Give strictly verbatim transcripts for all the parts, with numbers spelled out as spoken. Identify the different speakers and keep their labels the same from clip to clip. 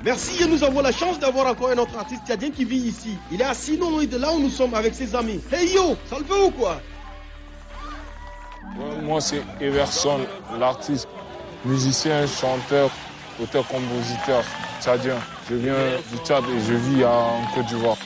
Speaker 1: Merci et nous avons la chance d'avoir encore un autre artiste tchadien qui vit ici. Il est assis non loin de là où nous sommes avec ses amis. Hey yo, ça le fait ou quoi?
Speaker 2: Moi c'est Everson, l'artiste, musicien, chanteur, auteur-compositeur tchadien. Je viens du Tchad et je vis en Côte d'Ivoire.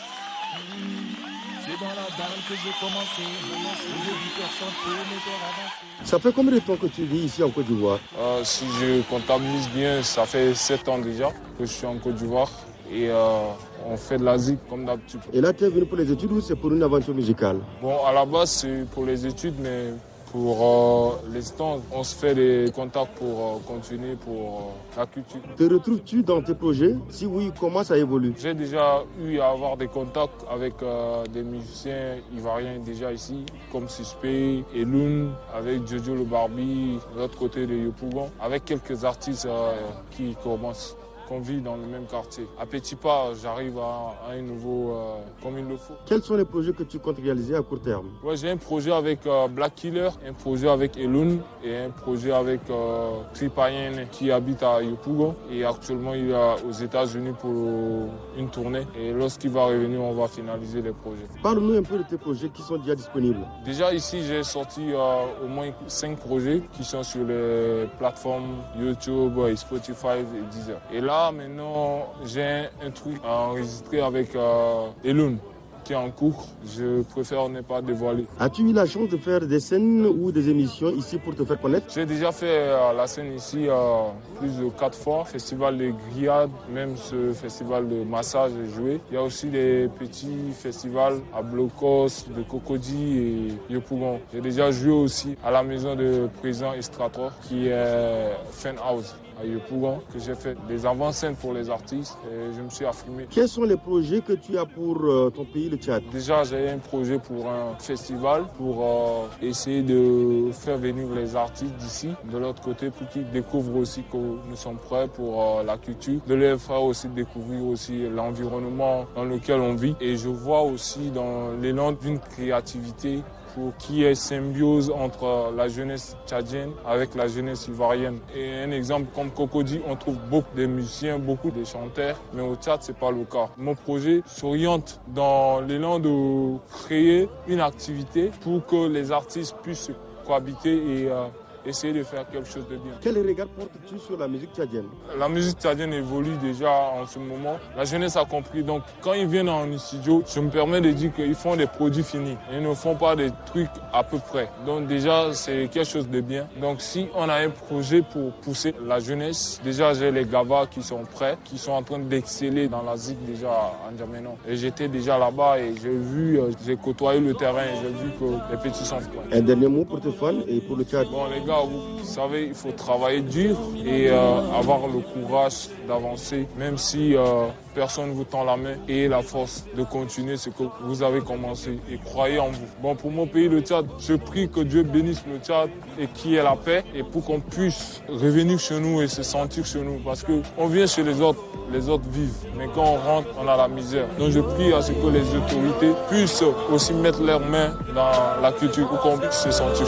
Speaker 1: Ça fait combien de temps que tu vis ici en Côte d'Ivoire?
Speaker 2: euh, Si je comptabilise bien, ça fait sept ans déjà que je suis en Côte d'Ivoire. Et euh, on fait de la zik comme d'habitude.
Speaker 1: Et là, tu es venu pour les études ou c'est pour une aventure musicale?
Speaker 2: Bon, à la base, c'est pour les études, mais pour euh, l'instant, on se fait des contacts pour euh, continuer pour euh, la culture.
Speaker 1: Te retrouves-tu dans tes projets? Si oui, comment ça évolue?
Speaker 2: J'ai déjà eu à avoir des contacts avec euh, des musiciens ivoiriens déjà ici, comme Suspect, Eloun, avec Jojo le Barbie, de l'autre côté de Yopougon, avec quelques artistes euh, qui commencent. Qu'on vit dans le même quartier. À petits pas, j'arrive à, à un niveau euh, comme il le faut.
Speaker 1: Quels sont les projets que tu comptes réaliser à court terme?
Speaker 2: Ouais, j'ai un projet avec euh, Black Killer, un projet avec Eloun et un projet avec euh, Tripayen qui habite à Yopougon. Et actuellement, il est aux États-Unis pour une tournée. Et lorsqu'il va revenir, on va finaliser les projets.
Speaker 1: Parle-nous un peu de tes projets qui sont déjà disponibles.
Speaker 2: Déjà ici, j'ai sorti euh, au moins cinq projets qui sont sur les plateformes YouTube, Spotify et Deezer. Et là, Là, maintenant, j'ai un, un truc à enregistrer avec euh, Eloun qui est en cours. Je préfère ne pas dévoiler.
Speaker 1: As-tu eu la chance de faire des scènes ou des émissions ici pour te faire connaître?
Speaker 2: J'ai déjà fait euh, la scène ici euh, plus de quatre fois. Festival de grillades, même ce festival de massage est joué. Il y a aussi des petits festivals à Blocos, de Cocody et Yopougon. J'ai déjà joué aussi à la maison de président Estrator qui est Fan House à Yopougon, que j'ai fait des avant-scènes pour les artistes et je me suis affirmé.
Speaker 1: Quels sont les projets que tu as pour euh, ton pays, le Tchad?
Speaker 2: Déjà, j'ai un projet pour un festival pour euh, essayer de faire venir les artistes d'ici, de l'autre côté, pour qu'ils découvrent aussi que nous sommes prêts pour euh, la culture, de leur faire aussi découvrir aussi l'environnement dans lequel on vit. Et je vois aussi dans l'élan d'une créativité pour qu'il y ait symbiose entre la jeunesse tchadienne avec la jeunesse ivoirienne. Et un exemple comme Cocody, on trouve beaucoup de musiciens, beaucoup de chanteurs, mais au Tchad, c'est pas le cas. Mon projet s'oriente dans l'élan de créer une activité pour que les artistes puissent cohabiter et euh, essayer de faire quelque chose de bien.
Speaker 1: Quel regard portes-tu sur la musique tchadienne?
Speaker 2: La musique tchadienne évolue déjà en ce moment. La jeunesse a compris. Donc quand ils viennent en studio, je me permets de dire qu'ils font des produits finis. Ils ne font pas des trucs à peu près. Donc déjà, c'est quelque chose de bien. Donc si on a un projet pour pousser la jeunesse, déjà j'ai les Gavas qui sont prêts, qui sont en train d'exceller dans la zik déjà à N'Djamena. Et j'étais déjà là-bas et j'ai vu, j'ai côtoyé le terrain et j'ai vu que les petits sont prêts.
Speaker 1: Un dernier mot pour tes fans et pour le Tchad?
Speaker 2: Bon les gars, vous savez, il faut travailler dur et euh, avoir le courage d'avancer, même si euh, personne ne vous tend la main, et la force de continuer ce que vous avez commencé et croyez en vous. Bon, pour mon pays, le Tchad, je prie que Dieu bénisse le Tchad et qu'il y ait la paix et pour qu'on puisse revenir chez nous et se sentir chez nous parce qu'on vient chez les autres, les autres vivent, mais quand on rentre, on a la misère. Donc je prie à ce que les autorités puissent aussi mettre leurs mains dans la culture pour qu'on puisse se sentir